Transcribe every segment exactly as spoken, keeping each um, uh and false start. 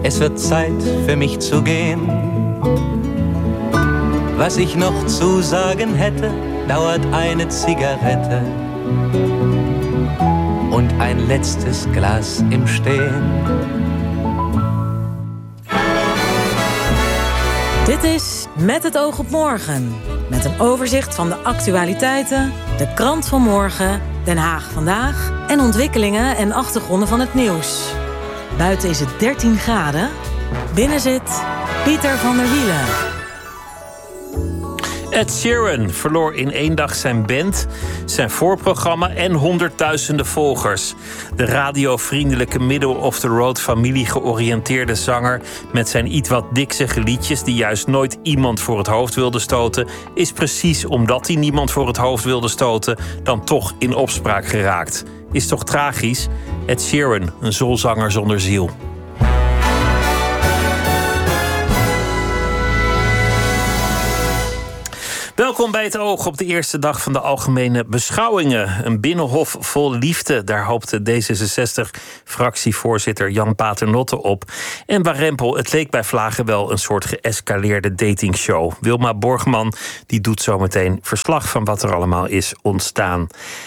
Es wird Zeit für mich zu gehen. Was ich noch zu sagen hätte, dauert eine Zigarette und ein letztes Glas im Stehen. Dit is Met het oog op morgen. Met een overzicht van de actualiteiten, de krant van morgen, Den Haag vandaag en ontwikkelingen en achtergronden van het nieuws. Buiten is het dertien graden. Binnen zit Pieter van der Wielen. Ed Sheeran verloor in één dag zijn band, zijn voorprogramma en honderdduizenden volgers. De radiovriendelijke middle-of-the-road familie georiënteerde zanger met zijn iets wat diksige liedjes die juist nooit iemand voor het hoofd wilde stoten, is precies omdat hij niemand voor het hoofd wilde stoten dan toch in opspraak geraakt. Is toch tragisch? Ed Sheeran, een zolzanger zonder ziel. Welkom bij het Oog op de eerste dag van de algemene beschouwingen. Een binnenhof vol liefde, daar hoopte D zesenzestig-fractievoorzitter Jan Paternotte op. En Warempel, het leek bij vlagen wel een soort geëscaleerde datingshow. Wilma Borgman die doet zometeen verslag van wat er allemaal is ontstaan.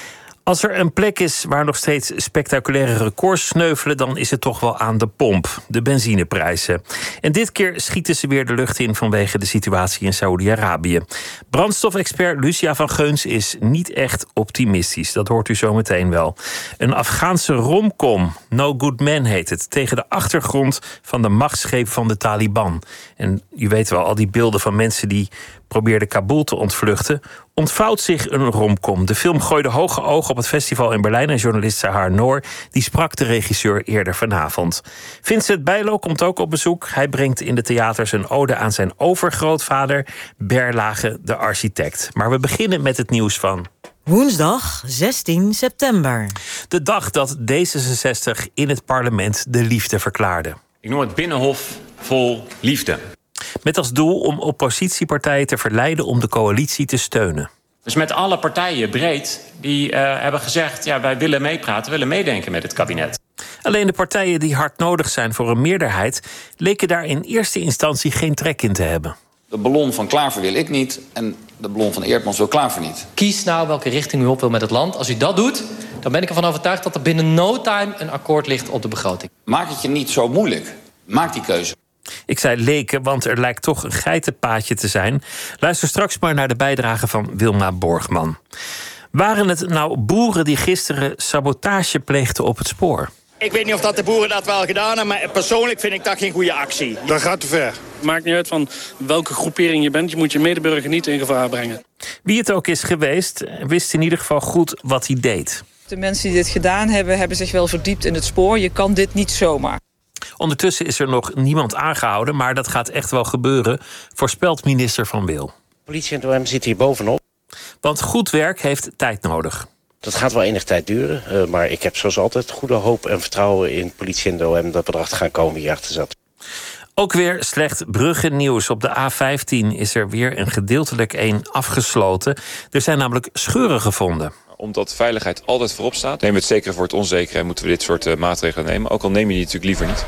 Als er een plek is waar nog steeds spectaculaire records sneuvelen, dan is het toch wel aan de pomp, de benzineprijzen. En dit keer schieten ze weer de lucht in vanwege de situatie in Saoedi-Arabië. Brandstofexpert Lucia van Geuns is niet echt optimistisch. Dat hoort u zo meteen wel. Een Afghaanse romcom, No Good Man heet het, tegen de achtergrond van de machtsgreep van de Taliban. En u weet wel, al die beelden van mensen die probeerde Kabul te ontvluchten, ontvouwt zich een romcom. De film gooide hoge ogen op het festival in Berlijn en journalist Sahar Noor die sprak de regisseur eerder vanavond. Vincent Bijlo komt ook op bezoek. Hij brengt in de theaters een ode aan zijn overgrootvader Berlage de architect. Maar we beginnen met het nieuws van Woensdag zestien september. De dag dat D zesenzestig in het parlement de liefde verklaarde. Ik noem het binnenhof vol liefde. Met als doel om oppositiepartijen te verleiden om de coalitie te steunen. Dus met alle partijen breed die uh, hebben gezegd, ja, wij willen meepraten, willen meedenken met het kabinet. Alleen de partijen die hard nodig zijn voor een meerderheid leken daar in eerste instantie geen trek in te hebben. De ballon van Klaver wil ik niet en de ballon van Eertmans wil Klaver niet. Kies nou welke richting u op wil met het land. Als u dat doet, dan ben ik ervan overtuigd dat er binnen no time een akkoord ligt op de begroting. Maak het je niet zo moeilijk. Maak die keuze. Ik zei leken, want er lijkt toch een geitenpaadje te zijn. Luister straks maar naar de bijdrage van Wilma Borgman. Waren het nou boeren die gisteren sabotage pleegden op het spoor? Ik weet niet of dat de boeren dat wel gedaan hebben, maar persoonlijk vind ik dat geen goede actie. Dat gaat te ver. Maakt niet uit van welke groepering je bent. Je moet je medeburger niet in gevaar brengen. Wie het ook is geweest, wist in ieder geval goed wat hij deed. De mensen die dit gedaan hebben, hebben zich wel verdiept in het spoor. Je kan dit niet zomaar. Ondertussen is er nog niemand aangehouden, maar dat gaat echt wel gebeuren, voorspelt minister Van Wil. Politie en O M zitten hier bovenop. Want goed werk heeft tijd nodig. Dat gaat wel enig tijd duren, uh, maar ik heb zoals altijd goede hoop en vertrouwen in politie en de O M dat we erachter gaan komen wie achter zat. Ook weer slecht bruggennieuws. Op de A vijftien is er weer een gedeeltelijk één afgesloten. Er zijn namelijk scheuren gevonden. Omdat veiligheid altijd voorop staat, nemen we het zekere voor het onzekere en moeten we dit soort uh, maatregelen nemen. Ook al neem je die natuurlijk liever niet.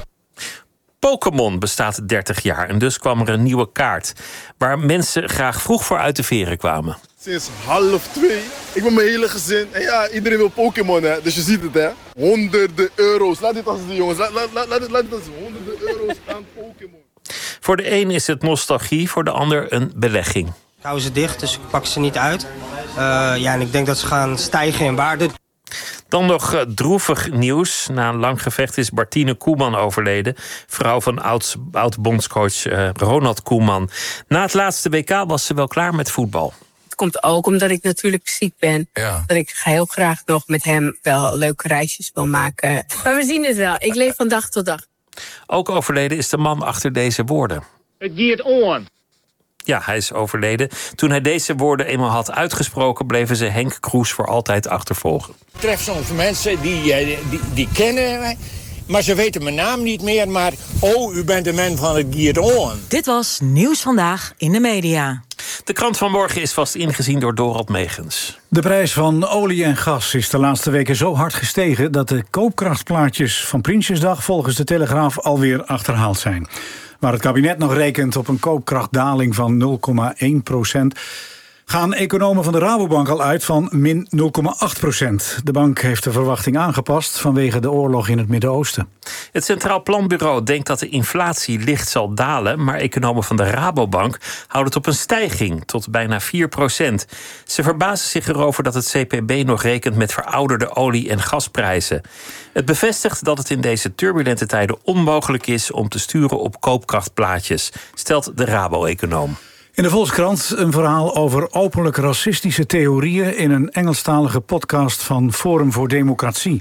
Pokémon bestaat dertig jaar en dus kwam er een nieuwe kaart waar mensen graag vroeg voor uit de veren kwamen. Sinds half twee. Ik ben mijn hele gezin. En ja, iedereen wil Pokémon, hè. Dus je ziet het, hè. Honderden euro's. Laat dit als de jongens. Laat, laat, laat, laat, laat dit als honderden euro's aan Pokémon. Voor de een is het nostalgie, voor de ander een belegging. Ik hou ze dicht, dus ik pak ze niet uit. Uh, ja, en ik denk dat ze gaan stijgen in waarde. Dan nog uh, droevig nieuws. Na een lang gevecht is Bartine Koeman overleden. Vrouw van oud-bondscoach uh, Ronald Koeman. Na het laatste W K was ze wel klaar met voetbal. Het komt ook omdat ik natuurlijk ziek ben. Ja. Dat ik heel graag nog met hem wel leuke reisjes wil maken. Maar we zien het wel. Ik leef van dag tot dag. Ook overleden is de man achter deze woorden. Het gaat on. Ja, hij is overleden. Toen hij deze woorden eenmaal had uitgesproken, bleven ze Henk Kroes voor altijd achtervolgen. Ik tref soms mensen die, die, die kennen mij, maar ze weten mijn naam niet meer. Maar, oh, u bent de man van het Giert On. Dit was Nieuws Vandaag in de Media. De krant van morgen is vast ingezien door Dorald Megens. De prijs van olie en gas is de laatste weken zo hard gestegen dat de koopkrachtplaatjes van Prinsjesdag volgens de Telegraaf alweer achterhaald zijn. Waar het kabinet nog rekent op een koopkrachtdaling van nul komma één procent... gaan economen van de Rabobank al uit van min nul komma acht procent. De bank heeft de verwachting aangepast vanwege de oorlog in het Midden-Oosten. Het Centraal Planbureau denkt dat de inflatie licht zal dalen, maar economen van de Rabobank houden het op een stijging tot bijna vier procent. Ze verbazen zich erover dat het C P B nog rekent met verouderde olie- en gasprijzen. Het bevestigt dat het in deze turbulente tijden onmogelijk is om te sturen op koopkrachtplaatjes, stelt de Rabo-econoom. In de Volkskrant een verhaal over openlijk racistische theorieën in een Engelstalige podcast van Forum voor Democratie.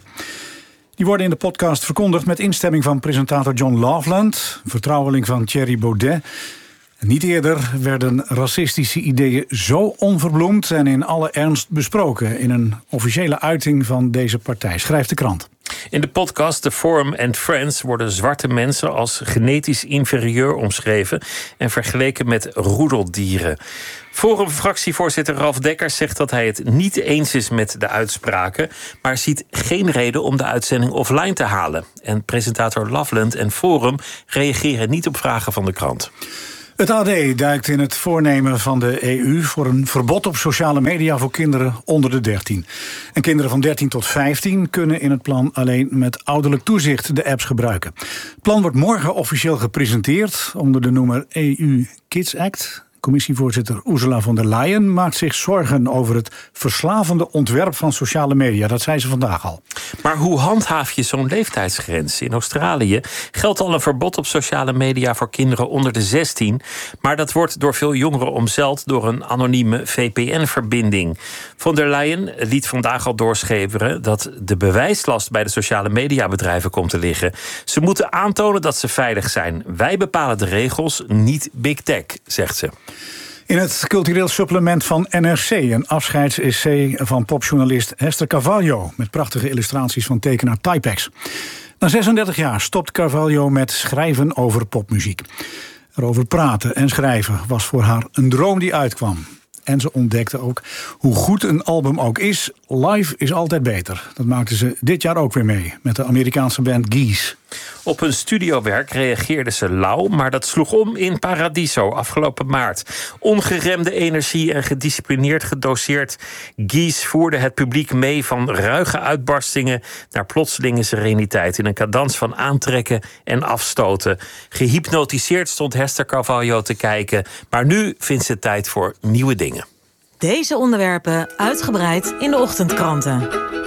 Die worden in de podcast verkondigd met instemming van presentator John Loveland, vertrouweling van Thierry Baudet. Niet eerder werden racistische ideeën zo onverbloemd en in alle ernst besproken in een officiële uiting van deze partij, schrijft de krant. In de podcast The Forum and Friends worden zwarte mensen als genetisch inferieur omschreven en vergeleken met roedeldieren. Forum-fractievoorzitter Ralf Dekkers zegt dat hij het niet eens is met de uitspraken, maar ziet geen reden om de uitzending offline te halen. En presentator Loveland en Forum reageren niet op vragen van de krant. Het A D duikt in het voornemen van de E U voor een verbod op sociale media voor kinderen onder de dertien. En kinderen van dertien tot vijftien kunnen in het plan alleen met ouderlijk toezicht de apps gebruiken. Het plan wordt morgen officieel gepresenteerd onder de noemer E U Kids Act. Commissievoorzitter Ursula von der Leyen maakt zich zorgen over het verslavende ontwerp van sociale media. Dat zei ze vandaag al. Maar hoe handhaaf je zo'n leeftijdsgrens? In Australië geldt al een verbod op sociale media voor kinderen onder de zestien. Maar dat wordt door veel jongeren omzeild door een anonieme V P N-verbinding. Von der Leyen liet vandaag al doorschemeren dat de bewijslast bij de sociale mediabedrijven komt te liggen. Ze moeten aantonen dat ze veilig zijn. Wij bepalen de regels, niet Big Tech, zegt ze. In het cultureel supplement van N R C een afscheidsessay van popjournalist Hester Carvalho met prachtige illustraties van tekenaar Typex. Na zesendertig jaar stopt Carvalho met schrijven over popmuziek. Erover praten en schrijven was voor haar een droom die uitkwam. En ze ontdekte ook hoe goed een album ook is, live is altijd beter. Dat maakte ze dit jaar ook weer mee met de Amerikaanse band Geese. Op hun studiowerk reageerde ze lauw, maar dat sloeg om in Paradiso afgelopen maart. Ongeremde energie en gedisciplineerd gedoseerd. Geese voerde het publiek mee van ruige uitbarstingen naar plotselinge sereniteit in een cadans van aantrekken en afstoten. Gehypnotiseerd stond Hester Carvalho te kijken, maar nu vindt ze tijd voor nieuwe dingen. Deze onderwerpen uitgebreid in de ochtendkranten.